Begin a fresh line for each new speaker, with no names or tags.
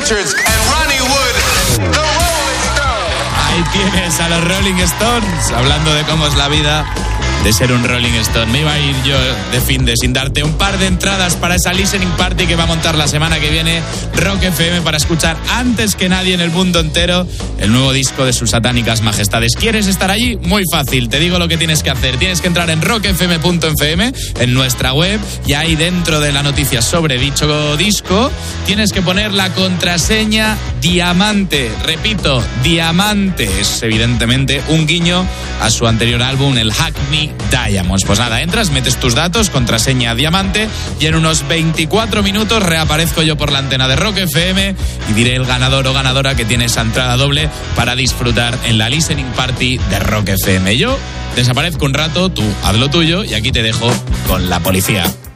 Richards and Ronnie Wood, the Rolling Stones.
Ahí tienes a los Rolling Stones, hablando de cómo es la vida de ser un Rolling Stone. Me iba a ir yo de fin de sin darte un par de entradas para esa listening party que va a montar la semana que viene Rock FM para escuchar antes que nadie en el mundo entero el nuevo disco de sus satánicas majestades. ¿Quieres estar allí? Muy fácil, te digo lo que tienes que hacer. Tienes que entrar en rockfm.fm, en nuestra web, y ahí dentro de la noticia sobre dicho disco tienes que poner la contraseña Diamante. Repito, Diamante. Es evidentemente un guiño a su anterior álbum, el Hack Me Diamonds. Pues nada, entras, metes tus datos, contraseña Diamante, y en unos 24 minutos reaparezco yo por la antena de Rock FM y diré el ganador o ganadora que tiene esa entrada doble para disfrutar en la listening party de Rock FM. Yo desaparezco un rato, tú haz lo tuyo y aquí te dejo con la policía.